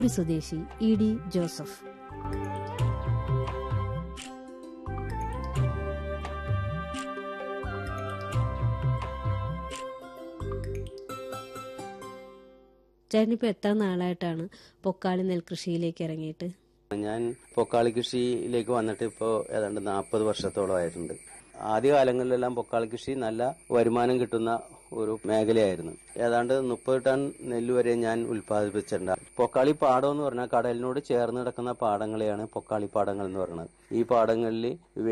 സ്വദേശി ED. Joseph. ചേട്ടനിപ്പോ എത്ര നാളായിട്ടാണ് പൊക്കാളി നെൽകൃഷിയിലേക്ക് ഇറങ്ങിയിട്ട്? ഞാൻ പൊക്കാളി കൃഷിയിലേക്ക് വന്നിട്ട് ഇപ്പോൾ ഏതാണ്ട് 40 വർഷത്തോളം ആയിട്ടുണ്ട്. ആദ്യകാലങ്ങളിലെല്ലാം പൊക്കാളി കൃഷി നല്ല വരുമാനം കിട്ടുന്ന ഒരു മേഖലയായിരുന്നു. ഏതാണ്ട് 30 ടൺ നെല്ല് വരെ ഞാൻ ഉൽപ്പാദിപ്പിച്ചിട്ടുണ്ട്. പൊക്കാളി പാടം എന്ന് പറഞ്ഞാൽ കടലിനോട് ചേർന്ന് കിടക്കുന്ന പാടങ്ങളെയാണ് പൊക്കാളി പാടങ്ങൾ എന്ന് പറയുന്നത്. ഈ പാടങ്ങളിൽ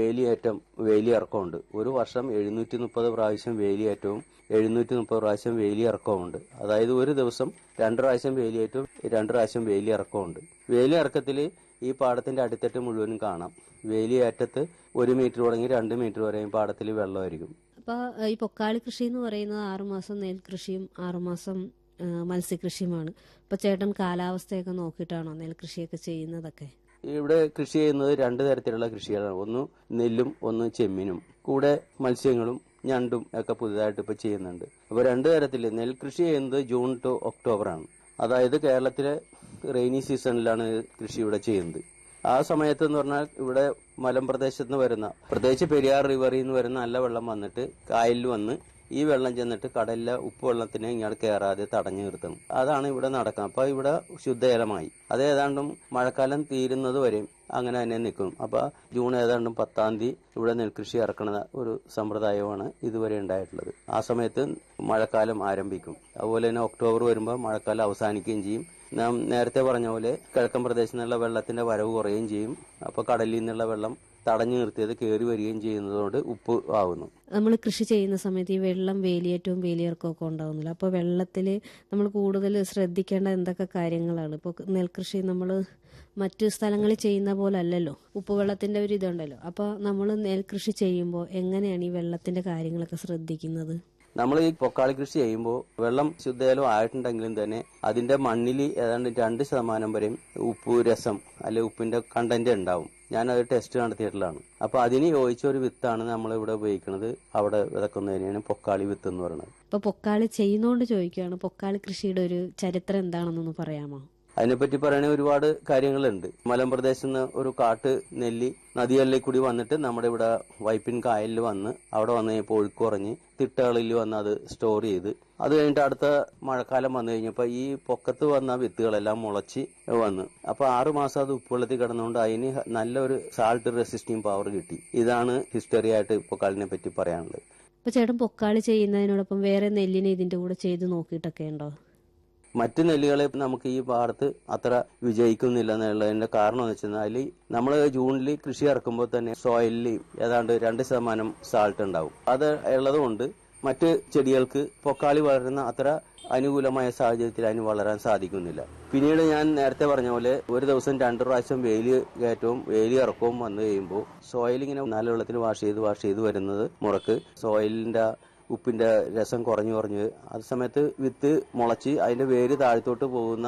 വേലിയിറക്കമുണ്ട്. ഒരു വർഷം 730 പ്രാവശ്യം വേലിയേറ്റവും 730 പ്രാവശ്യം വേലിയിറക്കവുമുണ്ട്. അതായത് ഒരു ദിവസം 2 പ്രാവശ്യം വേലിയേറ്റവും 2 പ്രാവശ്യം വേലിയിറക്കമുണ്ട്. വേലിയിറക്കത്തിൽ ഈ പാടത്തിന്റെ അടിത്തട്ട് മുഴുവനും കാണാം. വേലിയേറ്റത്ത് 1 മീറ്റർ തുടങ്ങി 2 മീറ്റർ വരെയും പാടത്തിൽ വെള്ളമായിരിക്കും. അപ്പൊ ഈ പൊക്കാളി കൃഷി എന്ന് പറയുന്നത് 6 മാസം നെൽകൃഷിയും 6 മാസം മത്സ്യകൃഷിയുമാണ്. അപ്പൊ ചേട്ടൻ കാലാവസ്ഥയൊക്കെ നോക്കിയിട്ടാണോ നെൽകൃഷിയൊക്കെ ചെയ്യുന്നതൊക്കെ? ഇവിടെ കൃഷി ചെയ്യുന്നത് 2 തരത്തിലുള്ള കൃഷികളാണ്. ഒന്ന് നെല്ലും ഒന്ന് ചെമ്മീനും. കൂടെ മത്സ്യങ്ങളും ഞണ്ടും ഒക്കെ പുതുതായിട്ട് ഇപ്പൊ ചെയ്യുന്നുണ്ട്. അപ്പൊ 2 തരത്തില് നെൽകൃഷി ചെയ്യുന്നത് ജൂൺ ടു ഒക്ടോബർ ആണ്. അതായത് കേരളത്തിലെ റെയിനി സീസണിലാണ് കൃഷി ഇവിടെ ചെയ്യുന്നത്. ആ സമയത്ത് എന്ന് പറഞ്ഞാൽ ഇവിടെ മലമ്പ്രദേശത്ത് നിന്ന് വരുന്ന, പ്രത്യേകിച്ച് പെരിയാർ റിവറിൽ നിന്ന് വരുന്ന നല്ല വെള്ളം വന്നിട്ട് കായലിൽ വന്ന് ഈ വെള്ളം ചെന്നിട്ട് കടലിലെ ഉപ്പ് വെള്ളത്തിനെ ഇങ്ങോട്ട് കയറാതെ തടഞ്ഞു നിർത്തണം. അതാണ് ഇവിടെ നടക്കുന്നത്. അപ്പൊ ഇവിടെ ശുദ്ധജലമായി. അത് ഏതാണ്ടും മഴക്കാലം തീരുന്നത് വരെയും അങ്ങനെ തന്നെ നിൽക്കും. അപ്പൊ ജൂൺ ഏതാണ്ടും 10-ാം തീയതി ഇവിടെ നെൽകൃഷി ഇറക്കുന്ന ഒരു സമ്പ്രദായമാണ് ഇതുവരെ ഉണ്ടായിട്ടുള്ളത്. ആ സമയത്ത് മഴക്കാലം ആരംഭിക്കും. അതുപോലെ തന്നെ ഒക്ടോബർ വരുമ്പോൾ മഴക്കാലം അവസാനിക്കുകയും ചെയ്യും. നാം നേരത്തെ പറഞ്ഞ പോലെ കിഴക്കൻ പ്രദേശത്ത് നിന്നുള്ള വെള്ളത്തിന്റെ വരവ് കുറയുകയും ചെയ്യും. അപ്പൊ കടലിൽ നിന്നുള്ള വെള്ളം തടഞ്ഞു നിർത്തിയത് കയറി വരികയും ചെയ്യുന്നതുകൊണ്ട് ഉപ്പ് ആവുന്നു. നമ്മൾ കൃഷി ചെയ്യുന്ന സമയത്ത് ഈ വെള്ളം വേലിയേറ്റവും വേലിയിറക്കവും ഒക്കെ ഉണ്ടാവുന്നില്ല. അപ്പോൾ വെള്ളത്തിൽ നമ്മൾ കൂടുതൽ ശ്രദ്ധിക്കേണ്ട എന്തൊക്കെ കാര്യങ്ങളാണ്? ഇപ്പോൾ നെൽകൃഷി നമ്മൾ മറ്റു സ്ഥലങ്ങളിൽ ചെയ്യുന്ന പോലെ അല്ലല്ലോ, ഉപ്പുവെള്ളത്തിന്റെ ഒരു ഇതുണ്ടല്ലോ. അപ്പോൾ നമ്മൾ നെൽകൃഷി ചെയ്യുമ്പോൾ എങ്ങനെയാണ് ഈ വെള്ളത്തിന്റെ കാര്യങ്ങളൊക്കെ ശ്രദ്ധിക്കുന്നത്? നമ്മൾ ഈ പൊക്കാളി കൃഷി ചെയ്യുമ്പോൾ വെള്ളം ശുദ്ധജലം ആയിട്ടുണ്ടെങ്കിലും തന്നെ അതിന്റെ മണ്ണിൽ ഏതാണ്ട് 2% വരെയും ഉപ്പ് രസം അല്ലെ ഉപ്പിന്റെ കണ്ടന്റ് ഉണ്ടാവും. ഞാനത് ടെസ്റ്റ് നടത്തിയിട്ടുള്ളതാണ്. അപ്പൊ അതിന് യോജിച്ച ഒരു വിത്താണ് നമ്മൾ ഇവിടെ ഉപയോഗിക്കുന്നത്. അവിടെ വിതക്കുന്നതിനാണ് പൊക്കാളി വിത്ത് എന്ന് പറയുന്നത്. ഇപ്പൊ പൊക്കാളി ചെയ്യുന്നോണ്ട് ചോദിക്കുകയാണ്, പൊക്കാളി കൃഷിയുടെ ഒരു ചരിത്രം എന്താണെന്നൊന്ന് പറയാമോ? അതിനെപ്പറ്റി പറയുകയാണെങ്കിൽ ഒരുപാട് കാര്യങ്ങളുണ്ട്. മലമ്പ്രദേശത്ത് നിന്ന് ഒരു കാട്ട് നെല്ലി നദികളിലേക്ക് കൂടി വന്നിട്ട് നമ്മുടെ ഇവിടെ വൈപ്പിൻ കായലിൽ വന്ന് അവിടെ വന്ന് കഴിഞ്ഞപ്പോൾ ഒഴുക്ക് കുറഞ്ഞ് തിട്ടകളിൽ വന്ന് അത് സ്റ്റോർ ചെയ്ത് അത് കഴിഞ്ഞിട്ട് അടുത്ത മഴക്കാലം വന്നു കഴിഞ്ഞപ്പോൾ ഈ പൊക്കത്ത് വന്ന വിത്തുകളെല്ലാം മുളച്ച് വന്നു. അപ്പൊ 6 മാസം അത് ഉപ്പുവെള്ളത്തിൽ കിടന്നുകൊണ്ട് അതിന് നല്ലൊരു സാൾട്ട് റെസിസ്റ്റിംഗ് പവർ കിട്ടി. ഇതാണ് ഹിസ്റ്ററി ആയിട്ട് പൊക്കാളിനെ പറ്റി പറയാനുള്ളത്. അപ്പൊ ചേട്ടൻ പൊക്കാളി ചെയ്യുന്നതിനോടൊപ്പം വേറെ നെല്ലിനെ ഇതിന്റെ കൂടെ ചെയ്ത് നോക്കിയിട്ടൊക്കെ ഉണ്ടോ? മറ്റു നെല്ലുകളെ നമുക്ക് ഈ പാടത്ത് അത്ര വിജയിക്കുന്നില്ല എന്നുള്ളതിന്റെ കാരണം എന്ന് വെച്ചാൽ നമ്മൾ ജൂണിൽ കൃഷി ഇറക്കുമ്പോൾ തന്നെ സോയിലിൽ ഏതാണ്ട് 2% സാൾട്ട് ഉണ്ടാവും. അത് ഉള്ളതുകൊണ്ട് മറ്റ് ചെടികൾക്ക് പൊക്കാളി വളരുന്ന അത്ര അനുകൂലമായ സാഹചര്യത്തിൽ അതിന് വളരാൻ സാധിക്കുന്നില്ല. പിന്നീട് ഞാൻ നേരത്തെ പറഞ്ഞ പോലെ ഒരു ദിവസം 2 പ്രാവശ്യം വേലി കയറ്റവും വേലി ഇറക്കവും വന്നു കഴിയുമ്പോൾ സോയിൽ ഇങ്ങനെ നല്ല വെള്ളത്തിൽ വാഷ് ചെയ്ത് വരുന്നത് മുറക്ക് സോയിലിന്റെ ഉപ്പിന്റെ രസം കുറഞ്ഞു അത് സമയത്ത് വിത്ത് മുളച്ച് അതിന്റെ വേര് താഴത്തോട്ട് പോകുന്ന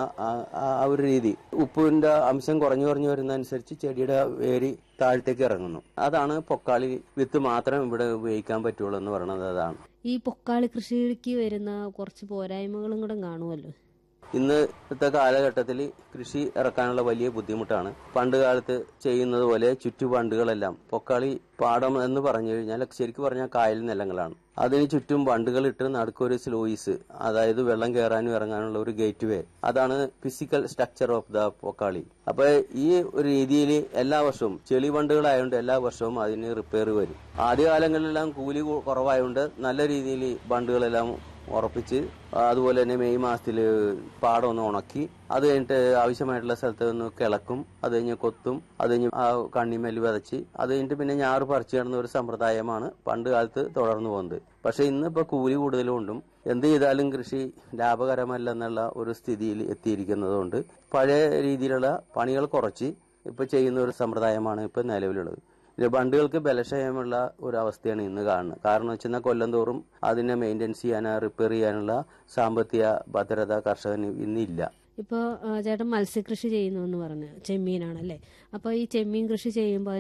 ആ ഒരു രീതി, ഉപ്പിന്റെ അംശം കുറഞ്ഞു വരുന്നതനുസരിച്ച് ചെടിയുടെ വേര് താഴത്തേക്ക് ഇറങ്ങുന്നു. അതാണ് പൊക്കാളി വിത്ത് മാത്രം ഇവിടെ ഉപയോഗിക്കാൻ പറ്റുള്ളൂ എന്ന് പറയുന്നത്. അതാണ് ഈ പൊക്കാളി കൃഷിക്ക് വരുന്ന കുറച്ച് പോരായ്മകളും കൂടെ കാണുമല്ലോ. ഇന്നത്തെ കാലഘട്ടത്തിൽ കൃഷി ഇറക്കാനുള്ള വലിയ ബുദ്ധിമുട്ടാണ്. പണ്ട് കാലത്ത് ചെയ്യുന്നത് പോലെ ചുറ്റുബണ്ടുകളെല്ലാം, പൊക്കാളി പാടം എന്ന് പറഞ്ഞു കഴിഞ്ഞാൽ ശരിക്കും പറഞ്ഞാൽ കായൽ നിലങ്ങളാണ്. അതിന് ചുറ്റും ബണ്ടുകൾ ഇട്ട് നടുക്കൊരു സ്ലോയിസ്, അതായത് വെള്ളം കയറാനും ഇറങ്ങാനുള്ള ഒരു ഗേറ്റ് വേ. അതാണ് physical structure of the Pokkali. അപ്പൊ ഈ ഒരു രീതിയിൽ എല്ലാ വർഷവും ചെളി ബണ്ടുകളായതുകൊണ്ട് എല്ലാ വർഷവും അതിന് റിപ്പയർ വരും. ആദ്യകാലങ്ങളിലെല്ലാം കൂലി കുറവായതുകൊണ്ട് നല്ല രീതിയിൽ ബണ്ടുകളെല്ലാം ഉറപ്പിച്ച് അതുപോലെ തന്നെ മെയ് മാസത്തിൽ പാടം ഒന്ന് ഉണക്കി അത് കഴിഞ്ഞിട്ട് ആവശ്യമായിട്ടുള്ള സ്ഥലത്ത് ഒന്ന് കിളക്കും. അത് കഴിഞ്ഞ് കൊത്തും. അത് കഴിഞ്ഞ് ആ കണ്ണിമേല് വിതച്ച് അത് കഴിഞ്ഞിട്ട് പിന്നെ ഞാറ് പറിച്ചു കിടന്ന ഒരു സമ്പ്രദായമാണ് പണ്ട് കാലത്ത് തുടർന്നു പോകുന്നത്. പക്ഷെ ഇന്നിപ്പോ കൂലി കൂടുതലുകൊണ്ടും എന്ത് ചെയ്താലും കൃഷി ലാഭകരമല്ല എന്നുള്ള ഒരു സ്ഥിതിയിൽ എത്തിയിരിക്കുന്നതുകൊണ്ട് പഴയ രീതിയിലുള്ള പണികൾ കുറച്ച് ഇപ്പൊ ചെയ്യുന്ന ഒരു സമ്പ്രദായമാണ് ഇപ്പൊ നിലവിലുള്ളത്. ബണ്ടുകൾക്ക് ബലക്ഷയമുള്ള ഒരു അവസ്ഥയാണ് ഇന്ന് കാണുന്നത്. കാരണം വെച്ചാൽ കൊല്ലം തോറും അതിനെ മെയിൻ്റെനൻസ് റിപ്പയർ ചെയ്യാനുള്ള സാമ്പത്തിക ഭദ്രത കർഷകന് ഇന്നില്ല. ഇപ്പൊ ചേട്ടൻ മത്സ്യകൃഷി ചെയ്യുന്നു എന്ന് പറഞ്ഞു, ചെമ്മീനാണല്ലേ? അപ്പൊ ഈ ചെമ്മീൻ കൃഷി ചെയ്യുമ്പോൾ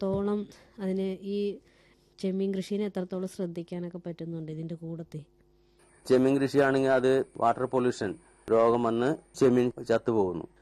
അതിന് ഈ ചെമ്മീൻ കൃഷിനെ എത്രത്തോളം ശ്രദ്ധിക്കാനൊക്കെ പറ്റുന്നുണ്ട് ഇതിന്റെ കൂടത്തെ? ചെമ്മീൻ കൃഷിയാണെങ്കിൽ അത് വാട്ടർ പൊല്യൂഷൻ രോഗം വന്ന് ചെമ്മീൻ ചത്തുപോകുന്നു.